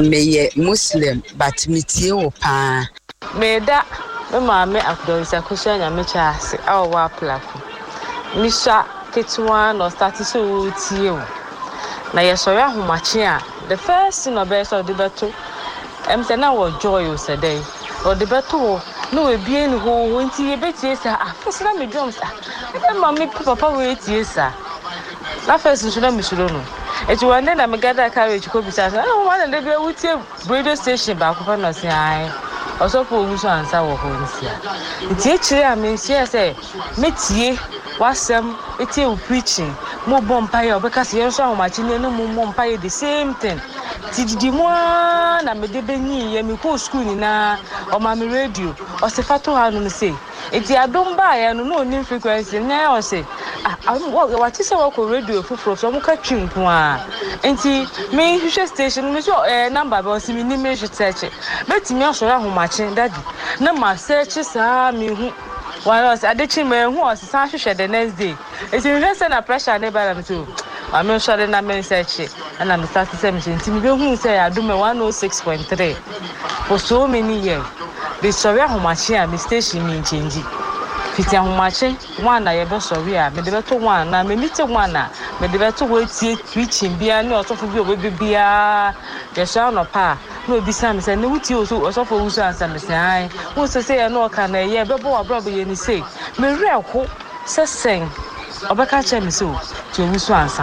me Muslim but metie wo pa Meda me maame akudonsa kusha nya me chaase awa plafo misha ketwa no start so tie wo na yesori ahomache a the first thing obey so de beto emtena wo joy o sedey o de beto no ebie ni ho nti ye betie sa afisna me drums e ma me papa we tie sa na first nso na misuro no eti wande na me gada carriage ko bisa na o ma na de be wutie radio station ba ko fa no se ai osofo oguso ansa wo ho nsia nti echire a me nsia se metie wasem etie u preaching mo bompaye obeka se yenso ahomachi ne no mo bompaye the same thing tididi mo na me de benyi ye me ko school ni na o ma me radio o se fato ha no se eti adomba ya no no ni frequency na o se what is our radio fufuro so mo ka twinko a enti me hwehwe station me so number be o se me ni me hwetche betimi asoro ahomachi daddy na ma search sa me hu why was adechi me hu o se san hwehwe the next day eti me say na pressure na ba na so I'm sure na me search and I'm start to say me enti me hu say adome 106.3 for so many years the sorry ahomachi a me station me change fiti ahomachi one na ye be sorry a me de beto one na me meet one na me de beto we tie preaching bia ne osofo bi obi bia ye so no pa no obi sam say ne wuti osofo wusu ansa me say ai wo so say no ka na ye be bo abro be ye ni say me reho se sen obeka che me so ti wusu ansa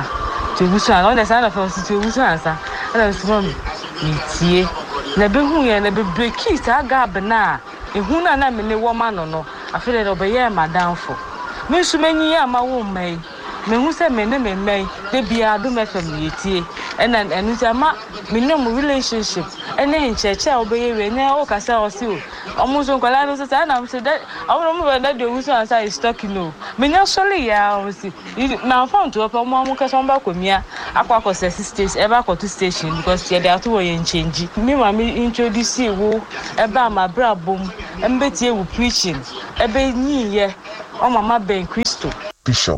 on the side of us ti wusu ansa na so me tie na be hu ye na be break it agab na ehu na me ne wo ma no afele do be ye madam fo me su manyi ya ma wo mai me hu se me ne me mai de bia do me fam yetie enu se ma me no relationship ene ncheche a obeye we ne o kasa o si o omuso nkwala no se na me se that omo mo na de wusu ansa is talking no me nya sole ya o si na phone to opa mo kasa mba komia akwa stage eba to station because they are to we change me ma me introduce wo eba ma brabom embetie wo preaching ebe nyiye o mama ben Christo Bishop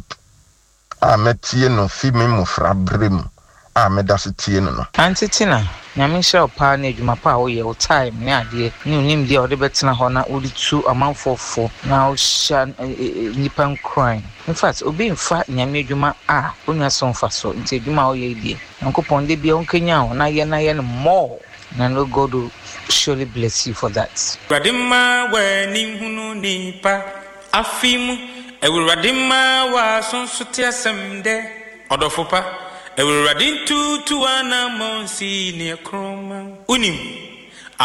metie no fi me mufra brem medase tie no antitina nyame hye pa na adwuma pa wo ye wo time ne ade ne unim dia wo de betena ho na wo tu amanfofo na wo hya nipa nkran in fact obi mfa nyame adwuma onya so mfa so nti adwuma wo ye die nkopon de bia onkanya ho na ye no more na no God will surely bless you for that. Radima we ni hunu nipa afimu ewuradima wa sonsote asemde odofopa ewuradin tu ana monsi ne kroma unim